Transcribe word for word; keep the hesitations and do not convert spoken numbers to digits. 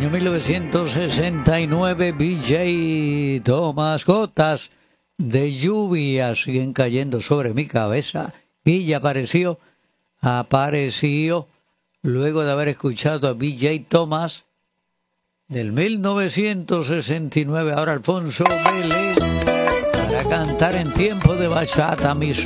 Año mil novecientos sesenta y nueve, B J Thomas, gotas de lluvia siguen cayendo sobre mi cabeza. Y ya apareció, apareció, luego de haber escuchado a B J Thomas, del mil novecientos sesenta y nueve, ahora Alfonso Vélez, para cantar en tiempo de bachata, mis